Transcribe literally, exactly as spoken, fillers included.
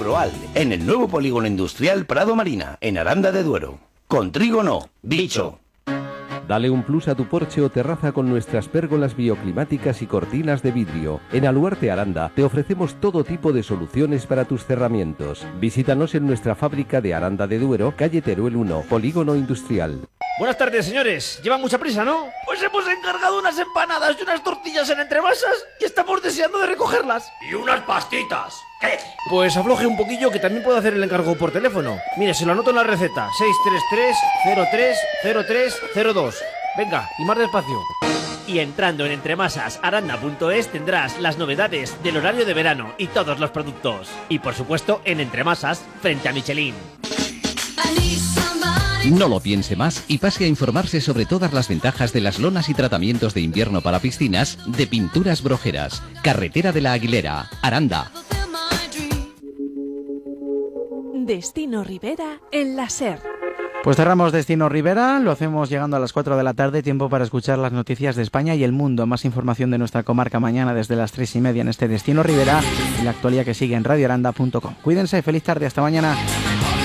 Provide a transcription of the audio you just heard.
Agroal, en el nuevo polígono industrial Prado Marina, en Aranda de Duero. Con trigo no, bicho. Dale un plus a tu porche o terraza con nuestras pérgolas bioclimáticas y cortinas de vidrio. En Aluarte Aranda te ofrecemos todo tipo de soluciones para tus cerramientos. Visítanos en nuestra fábrica de Aranda de Duero, calle Teruel uno, Polígono Industrial. Buenas tardes, señores. Llevan mucha prisa, ¿no? Pues hemos encargado unas empanadas y unas tortillas en Entremasas y estamos deseando de recogerlas. Y unas pastitas. ¿Qué? Pues afloje un poquillo que también puedo hacer el encargo por teléfono. Mire, se lo anoto en la receta. seis tres tres, cero tres, cero tres, cero dos. Venga, y más despacio. Y entrando en entremasas aranda punto es tendrás las novedades del horario de verano y todos los productos. Y por supuesto en Entremasas, frente a Michelin. No lo piense más y pase a informarse sobre todas las ventajas de las lonas y tratamientos de invierno para piscinas de Pinturas Brojeras. Carretera de la Aguilera, Aranda. Destino Rivera en la SER. Pues cerramos Destino Rivera, lo hacemos llegando a las cuatro de la tarde, tiempo para escuchar las noticias de España y el mundo. Más información de nuestra comarca mañana desde las tres y media en este Destino Rivera y la actualidad que sigue en radio aranda punto com. Cuídense, feliz tarde, hasta mañana.